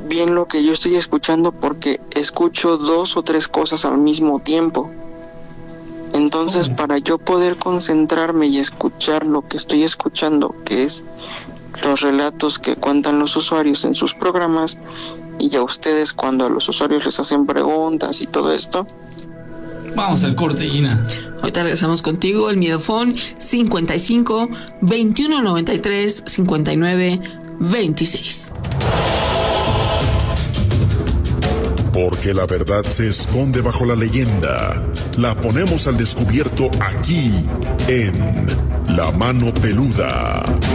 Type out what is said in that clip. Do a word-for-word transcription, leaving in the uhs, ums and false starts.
bien lo que yo estoy escuchando porque escucho dos o tres cosas al mismo tiempo. Entonces, Oh. para yo poder concentrarme y escuchar lo que estoy escuchando, que es los relatos que cuentan los usuarios en sus programas, y ya ustedes cuando a los usuarios les hacen preguntas y todo esto. Vamos al corte, Gina. Ahorita regresamos contigo, el Miedofón cincuenta y cinco, veintiuno noventa y tres, cincuenta y nueve, veintiséis. Porque la verdad se esconde bajo la leyenda. La ponemos al descubierto aquí, en La Mano Peluda.